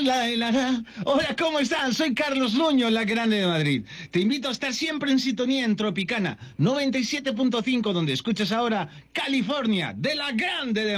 Hola, ¿cómo están? Soy Carlos Nuño, la Grande de Madrid. Te invito a estar siempre en sintonía en Tropicana 97.5, donde escuchas ahora California, de la Grande de